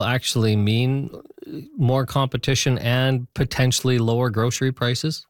actually mean more competition and potentially lower grocery prices?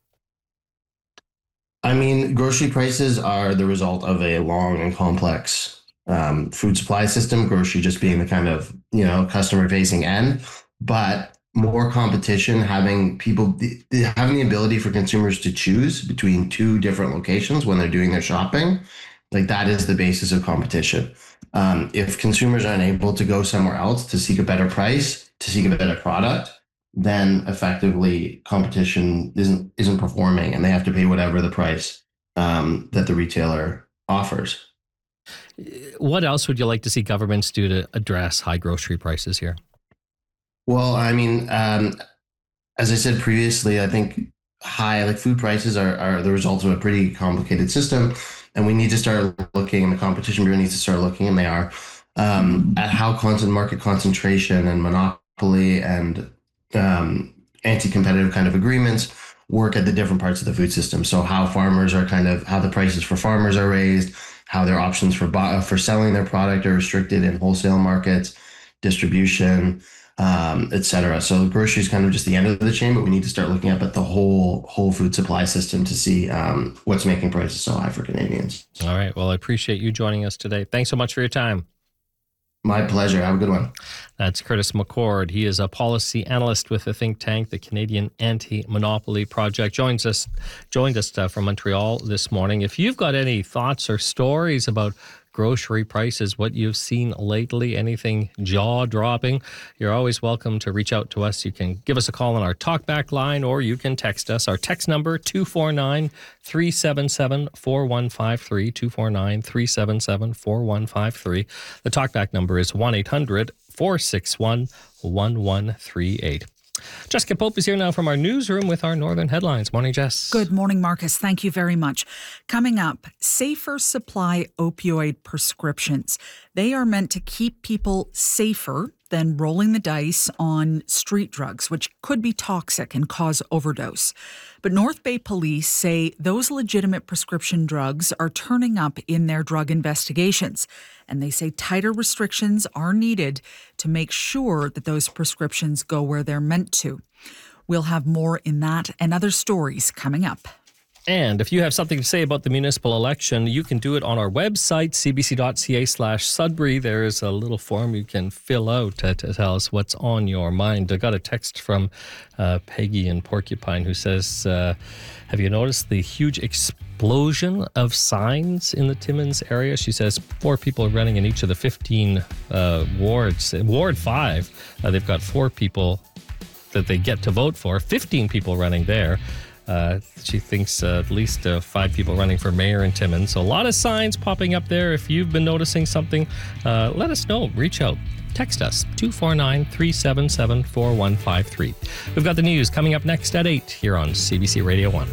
I mean, grocery prices are the result of a long and complex food supply system, grocery just being the kind of, customer facing end. But more competition, having having the ability for consumers to choose between two different locations when they're doing their shopping, like that is the basis of competition. If consumers aren't able to go somewhere else to seek a better price, to seek a better product, then effectively competition isn't performing, and they have to pay whatever the price that the retailer offers. What else would you like to see governments do to address high grocery prices here? Well, I mean, as I said previously, I think high like food prices are the result of a pretty complicated system, and we need to start looking. The Competition Bureau needs to start looking, and they are at how market concentration and monopoly and anti-competitive kind of agreements work at the different parts of the food system. So how how the prices for farmers are raised, how their options for selling their product are restricted in wholesale markets, distribution, et cetera. So grocery is kind of just the end of the chain, but we need to start looking up at the whole food supply system to see what's making prices so high for Canadians. All right. Well, I appreciate you joining us today. Thanks so much for your time. My pleasure. Have a good one. That's Curtis McCord. He is a policy analyst with the think tank, the Canadian Anti-Monopoly Project. Joined us from Montreal this morning. If you've got any thoughts or stories about grocery prices, what you've seen lately, anything jaw-dropping, you're always welcome to reach out to us. You can give us a call on our talkback line, or you can text us. Our text number, 249-377-4153, 249-377-4153. The talkback number is 1-800-461-1138. Jessica Pope is here now from our newsroom with our Northern Headlines. Morning, Jess. Good morning, Marcus. Thank you very much. Coming up, safer supply opioid prescriptions. They are meant to keep people safer than rolling the dice on street drugs, which could be toxic and cause overdose. But North Bay police say those legitimate prescription drugs are turning up in their drug investigations. And they say tighter restrictions are needed to make sure that those prescriptions go where they're meant to. We'll have more in that and other stories coming up. And if you have something to say about the municipal election, you can do it on our website, cbc.ca/Sudbury. There is a little form you can fill out to tell us what's on your mind. I got a text from Peggy in Porcupine who says, have you noticed the huge explosion of signs in the Timmins area? She says 4 people are running in each of the 15 wards. Ward 5, they've got 4 people that they get to vote for, 15 people running there. She thinks at least 5 people running for mayor in Timmins. So a lot of signs popping up there. If you've been noticing something, let us know. Reach out. Text us, 249-377-4153. We've got the news coming up next at 8 here on CBC Radio 1.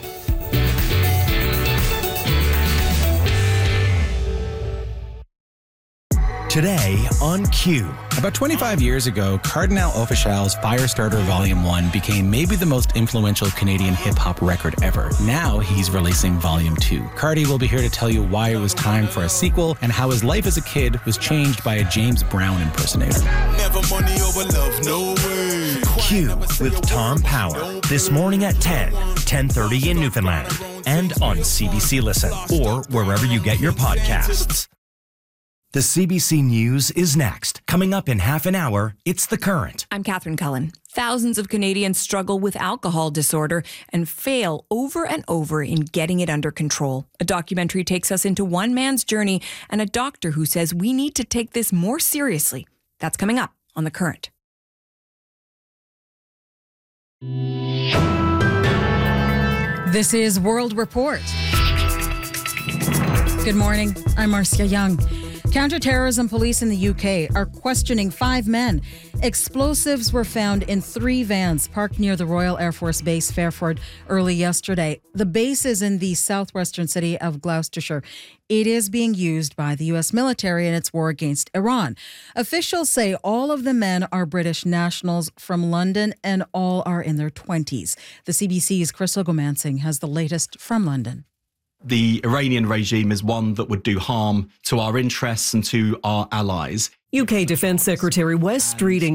Today on Q. About 25 years ago, Cardinal Offishal's Firestarter Volume 1 became maybe the most influential Canadian hip-hop record ever. Now he's releasing Volume 2. Cardi will be here to tell you why it was time for a sequel and how his life as a kid was changed by a James Brown impersonator. Never money over love, no way. Q with Tom Power. This morning at 10:30 in Newfoundland. And on CBC Listen or wherever you get your podcasts. The CBC News is next. Coming up in half an hour, it's The Current. I'm Catherine Cullen. Thousands of Canadians struggle with alcohol disorder and fail over and over in getting it under control. A documentary takes us into one man's journey and a doctor who says we need to take this more seriously. That's coming up on The Current. This is World Report. Good morning. I'm Marcia Young. Counterterrorism police in the UK are questioning 5 men. Explosives were found in 3 vans parked near the Royal Air Force Base Fairford early yesterday. The base is in the southwestern city of Gloucestershire. It is being used by the US military in its war against Iran. Officials say all of the men are British nationals from London and all are in their 20s. The CBC's Chris Ogomansing has the latest from London. The Iranian regime is one that would do harm to our interests and to our allies. UK Defence Secretary Wes Streeting